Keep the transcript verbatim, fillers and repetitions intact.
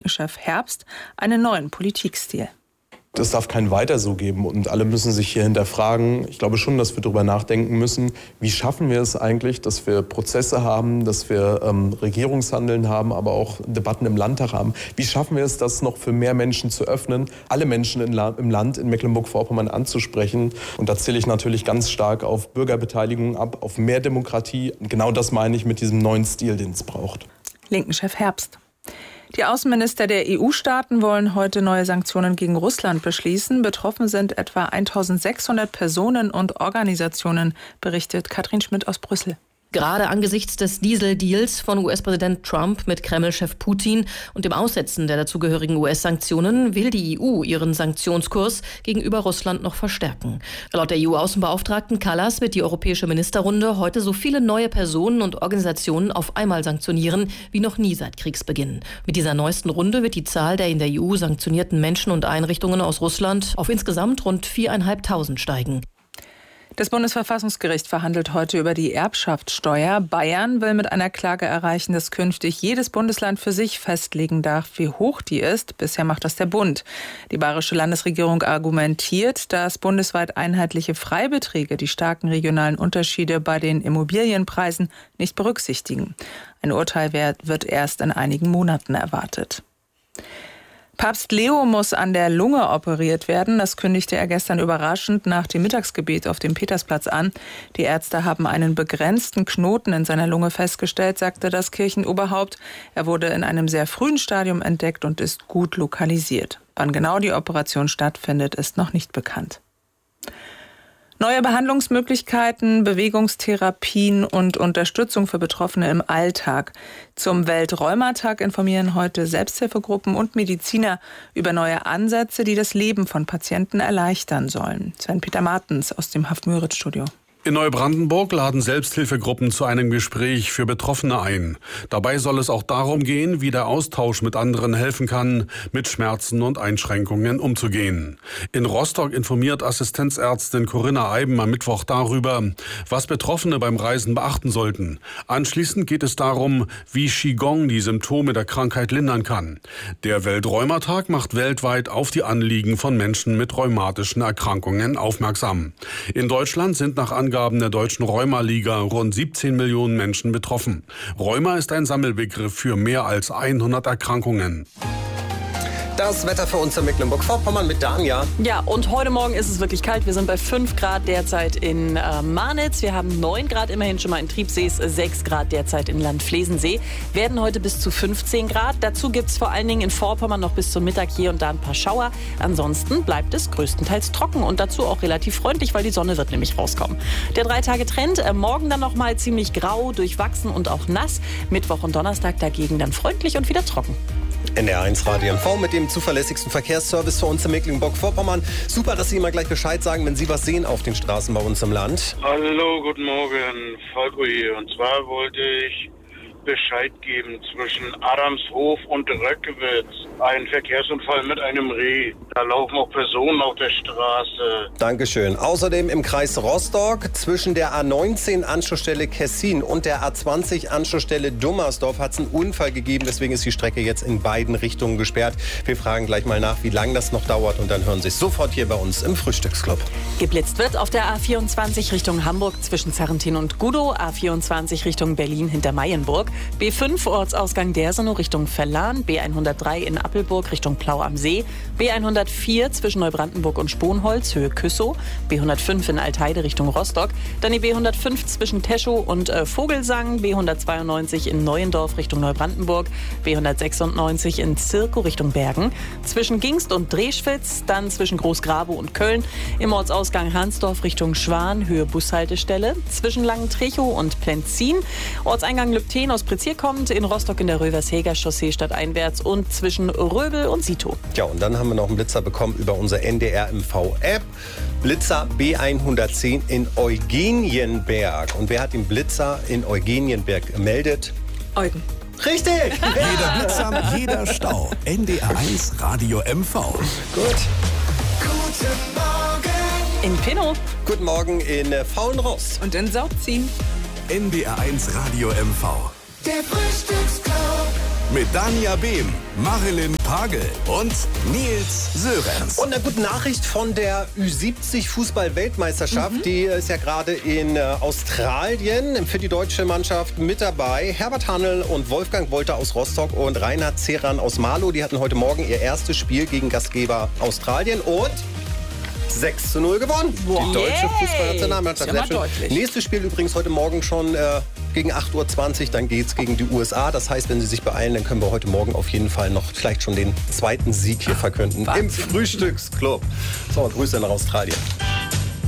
Linken-Chef Herbst einen neuen Politikstil. Das darf kein Weiter so geben und alle müssen sich hier hinterfragen. Ich glaube schon, dass wir darüber nachdenken müssen, wie schaffen wir es eigentlich, dass wir Prozesse haben, dass wir ähm, Regierungshandeln haben, aber auch Debatten im Landtag haben. Wie schaffen wir es, das noch für mehr Menschen zu öffnen, alle Menschen in La- im Land, in Mecklenburg-Vorpommern anzusprechen. Und da zähle ich natürlich ganz stark auf Bürgerbeteiligung ab, auf mehr Demokratie. Und genau das meine ich mit diesem neuen Stil, den es braucht. Linken-Chef Herbst. Die Außenminister der E U-Staaten wollen heute neue Sanktionen gegen Russland beschließen. Betroffen sind etwa eintausendsechshundert Personen und Organisationen, berichtet Katrin Schmidt aus Brüssel. Gerade angesichts des Dieseldeals von U S-Präsident Trump mit Kreml-Chef Putin und dem Aussetzen der dazugehörigen U S-Sanktionen will die E U ihren Sanktionskurs gegenüber Russland noch verstärken. Laut der E U-Außenbeauftragten Kallas wird die Europäische Ministerrunde heute so viele neue Personen und Organisationen auf einmal sanktionieren wie noch nie seit Kriegsbeginn. Mit dieser neuesten Runde wird die Zahl der in der E U sanktionierten Menschen und Einrichtungen aus Russland auf insgesamt rund viertausendfünfhundert steigen. Das Bundesverfassungsgericht verhandelt heute über die Erbschaftssteuer. Bayern will mit einer Klage erreichen, dass künftig jedes Bundesland für sich festlegen darf, wie hoch die ist. Bisher macht das der Bund. Die bayerische Landesregierung argumentiert, dass bundesweit einheitliche Freibeträge die starken regionalen Unterschiede bei den Immobilienpreisen nicht berücksichtigen. Ein Urteil wird erst in einigen Monaten erwartet. Papst Leo muss an der Lunge operiert werden. Das kündigte er gestern überraschend nach dem Mittagsgebet auf dem Petersplatz an. Die Ärzte haben einen begrenzten Knoten in seiner Lunge festgestellt, sagte das Kirchenoberhaupt. Er wurde in einem sehr frühen Stadium entdeckt und ist gut lokalisiert. Wann genau die Operation stattfindet, ist noch nicht bekannt. Neue Behandlungsmöglichkeiten, Bewegungstherapien und Unterstützung für Betroffene im Alltag. Zum Weltrheumatag informieren heute Selbsthilfegruppen und Mediziner über neue Ansätze, die das Leben von Patienten erleichtern sollen. Sven-Peter Martens aus dem Haft-Müritz-Studio. In Neubrandenburg laden Selbsthilfegruppen zu einem Gespräch für Betroffene ein. Dabei soll es auch darum gehen, wie der Austausch mit anderen helfen kann, mit Schmerzen und Einschränkungen umzugehen. In Rostock informiert Assistenzärztin Corinna Eiben am Mittwoch darüber, was Betroffene beim Reisen beachten sollten. Anschließend geht es darum, wie Qigong die Symptome der Krankheit lindern kann. Der Weltrheumatag macht weltweit auf die Anliegen von Menschen mit rheumatischen Erkrankungen aufmerksam. In Deutschland sind nach Angaben der Deutschen Rheuma-Liga rund siebzehn Millionen Menschen betroffen. Rheuma ist ein Sammelbegriff für mehr als hundert Erkrankungen. Das Wetter für uns in Mecklenburg-Vorpommern mit Dania. Ja, und heute Morgen ist es wirklich kalt. Wir sind bei fünf Grad derzeit in äh, Marnitz. Wir haben neun Grad immerhin schon mal in Triebsees, sechs Grad derzeit in Landflesensee. Werden heute bis zu fünfzehn Grad. Dazu gibt es vor allen Dingen in Vorpommern noch bis zum Mittag hier und da ein paar Schauer. Ansonsten bleibt es größtenteils trocken und dazu auch relativ freundlich, weil die Sonne wird nämlich rauskommen. Der Drei-Tage-Trend, äh, morgen dann noch mal ziemlich grau, durchwachsen und auch nass. Mittwoch und Donnerstag dagegen dann freundlich und wieder trocken. N D R eins Radio M V mit dem zuverlässigsten Verkehrsservice für uns in Mecklenburg-Vorpommern. Super, dass Sie immer gleich Bescheid sagen, wenn Sie was sehen auf den Straßen bei uns im Land. Hallo, guten Morgen, Falco hier. Und zwar wollte ich Bescheid geben zwischen Adamshof und Röckewitz. Ein Verkehrsunfall mit einem Reh. Da laufen auch Personen auf der Straße. Dankeschön. Außerdem im Kreis Rostock zwischen der A neunzehn Anschlussstelle Kessin und der A zwanzig Anschlussstelle Dummersdorf hat es einen Unfall gegeben. Deswegen ist die Strecke jetzt in beiden Richtungen gesperrt. Wir fragen gleich mal nach, wie lange das noch dauert. Und dann hören Sie es sofort hier bei uns im Frühstücksclub. Geblitzt wird auf der A vierundzwanzig Richtung Hamburg zwischen Zarrentin und Gudow. A vierundzwanzig Richtung Berlin hinter Mayenburg. B fünf Ortsausgang Dersenow Richtung Verlan, B hundertdrei in Appelburg Richtung Plau am See, B hundertvier zwischen Neubrandenburg und Sponholz Höhe Küssow, B hundertfünf in Altheide Richtung Rostock, dann die B hundertfünf zwischen Teschow und äh, Vogelsang, B hundertzweiundneunzig in Neuendorf Richtung Neubrandenburg, B hundertsechsundneunzig in Zirkow Richtung Bergen, zwischen Gingst und Dreschwitz, dann zwischen Großgrabow und Köln, im Ortsausgang Hansdorf Richtung Schwan Höhe Bushaltestelle, zwischen Langentrichow und Plenzin, Ortseingang Lübten aus Prizier kommt, in Rostock in der Röversheger Chaussee stadteinwärts und zwischen Röbel und Sito. Ja, und dann haben wir noch einen Blitzer bekommen über unsere N D R M V-App. Blitzer B hundertzehn in Eugenienberg. Und wer hat den Blitzer in Eugenienberg gemeldet? Eugen. Richtig! Jeder Blitzer, jeder Stau. N D R eins Radio M V. Gut. Guten Morgen. In Pinnow. Guten Morgen in Faulenrost. Und in Sauziehen. N D R eins Radio M V. Der Frühstücksclub. mit Dania Behm, Marilyn Pagel und Nils Sörenz. Und eine gute Nachricht von der Ü siebzig Fußball-Weltmeisterschaft. Mhm. Die ist ja gerade in äh, Australien für die deutsche Mannschaft mit dabei. Herbert Hanel und Wolfgang Wolter aus Rostock und Reinhard Zeran aus Marlow. Die hatten heute Morgen ihr erstes Spiel gegen Gastgeber Australien und sechs zu null gewonnen. Wow. Die deutsche Fußballnationalmannschaft. Ja, deutlich. Nächstes Spiel übrigens heute Morgen schon äh, gegen acht Uhr zwanzig. Dann geht's gegen die U S A. Das heißt, wenn Sie sich beeilen, dann können wir heute Morgen auf jeden Fall noch vielleicht schon den zweiten Sieg hier verkünden. Wahnsinn. Im Frühstücksclub. So, Grüße nach Australien.